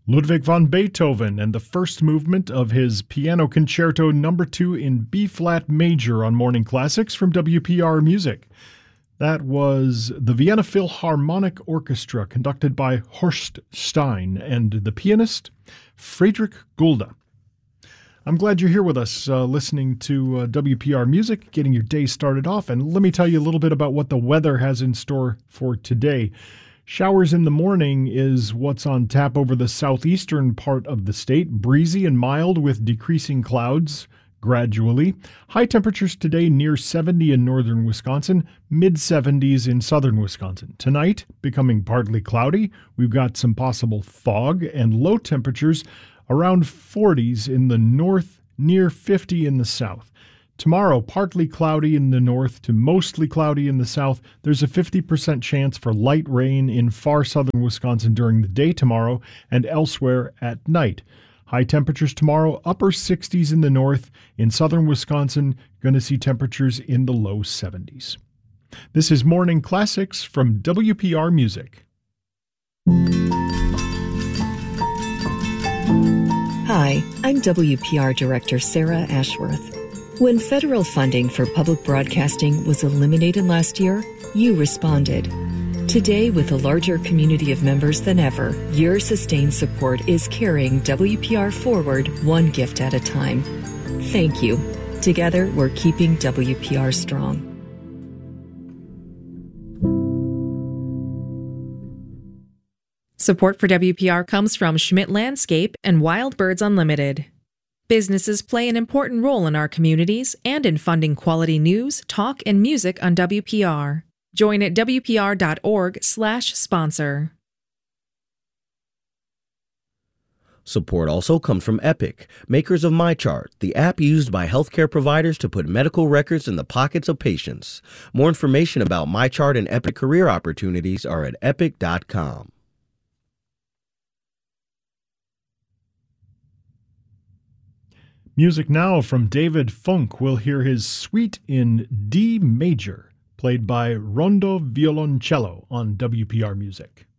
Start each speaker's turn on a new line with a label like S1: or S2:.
S1: Ludwig van Beethoven and the first movement of his Piano Concerto No. 2 in B-flat major on Morning Classics from WPR Music. That was the Vienna Philharmonic Orchestra, conducted by Horst Stein, and the pianist Friedrich Gulda. I'm glad you're here with us, listening to WPR Music, getting your day started off. And let me tell you a little bit about what the weather has in store for today. Showers in the morning is what's on tap over the southeastern part of the state. Breezy and mild with decreasing clouds gradually. High temperatures today near 70 in northern Wisconsin, mid-70s in southern Wisconsin. Tonight, becoming partly cloudy. We've got some possible fog and low temperatures around 40s in the north, near 50 in the south. Tomorrow, partly cloudy in the north to mostly cloudy in the south. There's a 50% chance for light rain in far southern Wisconsin during the day tomorrow and elsewhere at night. High temperatures tomorrow, upper 60s in the north. In southern Wisconsin, going to see temperatures in the low 70s. This is Morning Classics from WPR Music.
S2: Hi, I'm WPR Director Sarah Ashworth. When federal funding for public broadcasting was eliminated last year, you responded. Today, with a larger community of members than ever, your sustained support is carrying WPR forward one gift at a time. Thank you. Together, we're keeping WPR strong.
S3: Support for WPR comes from Schmidt Landscape and Wild Birds Unlimited. Businesses play an important role in our communities and in funding quality news, talk, and music on WPR. Join at wpr.org/sponsor.
S4: Support also comes from Epic, makers of MyChart, the app used by healthcare providers to put medical records in the pockets of patients. More information about MyChart and Epic career opportunities are at epic.com.
S1: Music now from David Funk. We'll hear his suite in D major, played by Rondo Violoncello on WPR Music.